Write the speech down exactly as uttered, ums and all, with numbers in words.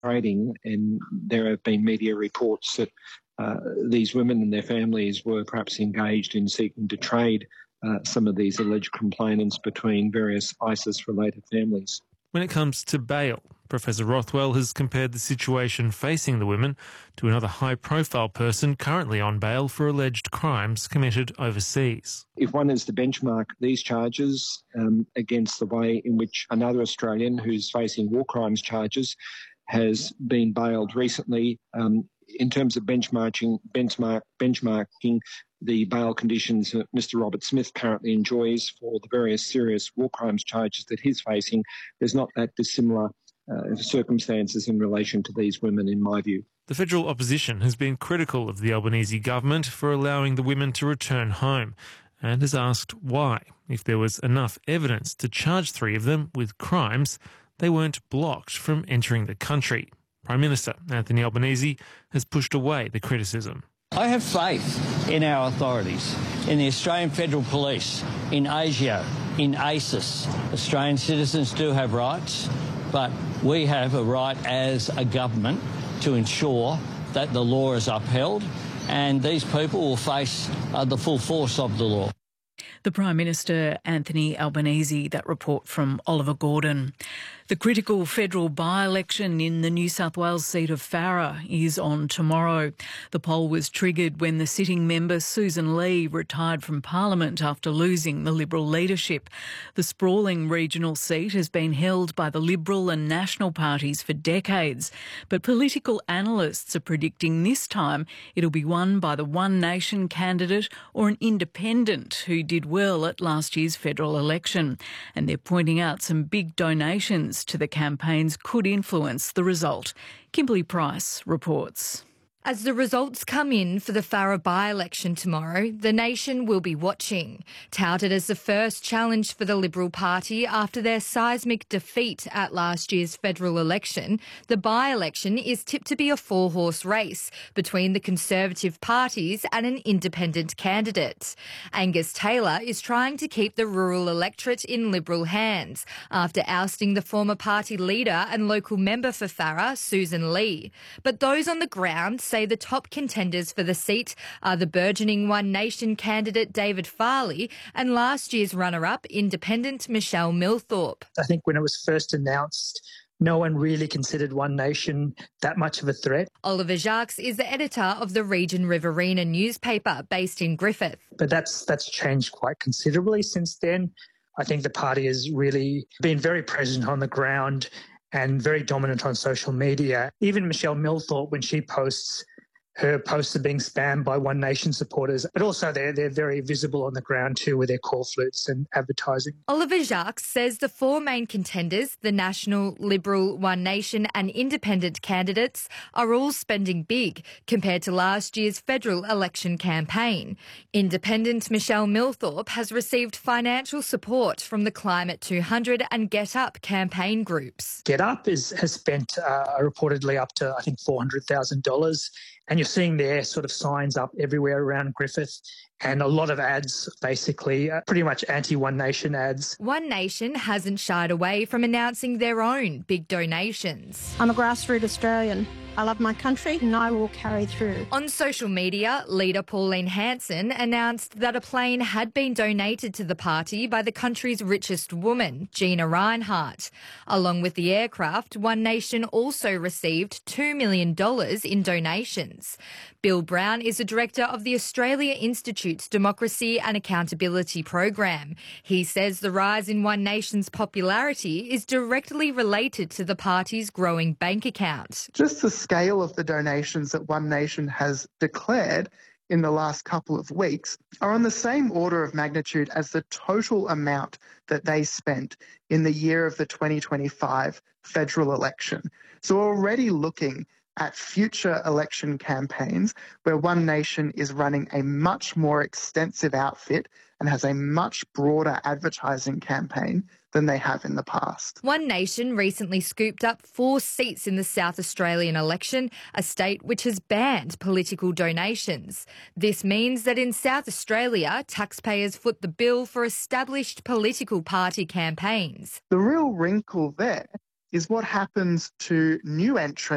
trading, and there have been media reports that uh, these women and their families were perhaps engaged in seeking to trade uh, some of these alleged complainants between various ISIS-related families. When it comes to bail, Professor Rothwell has compared the situation facing the women to another high-profile person currently on bail for alleged crimes committed overseas. If one is to benchmark these charges um, against the way in which another Australian who's facing war crimes charges has been bailed recently, um, in terms of benchmarking, benchmark, benchmarking the bail conditions that Mister Robert Smith currently enjoys for the various serious war crimes charges that he's facing, there's not that dissimilar uh, circumstances in relation to these women, in my view. The federal opposition has been critical of the Albanese government for allowing the women to return home and has asked why, if there was enough evidence to charge three of them with crimes, they weren't blocked from entering the country. Prime Minister Anthony Albanese has pushed away the criticism. I have faith in our authorities, in the Australian Federal Police, in ASIO, in ACIS. Australian citizens do have rights, but we have a right as a government to ensure that the law is upheld and these people will face uh, the full force of the law. The Prime Minister, Anthony Albanese, that report from Oliver Gordon. The critical federal by-election in the New South Wales seat of Farrer is on tomorrow. The poll was triggered when the sitting member, Susan Lee, retired from Parliament after losing the Liberal leadership. The sprawling regional seat has been held by the Liberal and National parties for decades, but political analysts are predicting this time it'll be won by the One Nation candidate or an independent who did well at last year's federal election. And they're pointing out some big donations to the campaigns could influence the result. Kimberly Price reports. As the results come in for the Farrer by-election tomorrow, the nation will be watching. Touted as the first challenge for the Liberal Party after their seismic defeat at last year's federal election, the by-election is tipped to be a four-horse race between the Conservative parties and an independent candidate. Angus Taylor is trying to keep the rural electorate in Liberal hands after ousting the former party leader and local member for Farrer, Susan Lee. But those on the ground say the top contenders for the seat are the burgeoning One Nation candidate David Farley and last year's runner-up independent Michelle Milthorpe. I think when it was first announced, no one really considered One Nation that much of a threat. Oliver Jacques is the editor of the Region Riverina newspaper based in Griffith. But that's that's changed quite considerably since then. I think the party has really been very present on the ground and very dominant on social media. Even Michelle Milthorpe, when she posts, her posts are being spammed by One Nation supporters, but also they're, they're very visible on the ground too with their call flutes and advertising. Oliver Jacques says the four main contenders, the National, Liberal, One Nation and independent candidates, are all spending big compared to last year's federal election campaign. Independent Michelle Milthorpe has received financial support from the Climate two hundred and Get Up campaign groups. Get Up is, has spent uh, reportedly up to, I think, four hundred thousand dollars. And you're seeing their sort of signs up everywhere around Griffith and a lot of ads, basically, uh, pretty much anti-One Nation ads. One Nation hasn't shied away from announcing their own big donations. I'm a grassroots Australian. I love my country and I will carry through. On social media, leader Pauline Hanson announced that a plane had been donated to the party by the country's richest woman, Gina Rinehart. Along with the aircraft, One Nation also received two million dollars in donations. Bill Brown is the director of the Australia Institute's Democracy and Accountability program. He says the rise in One Nation's popularity is directly related to the party's growing bank account. Just the scale of the donations that One Nation has declared in the last couple of weeks are on the same order of magnitude as the total amount that they spent in the year of the twenty twenty-five federal election. So we're already looking at future election campaigns where One Nation is running a much more extensive outfit and has a much broader advertising campaign than they have in the past. One Nation recently scooped up four seats in the South Australian election, a state which has banned political donations. This means that in South Australia, taxpayers foot the bill for established political party campaigns. The real wrinkle there is what happens to new entrants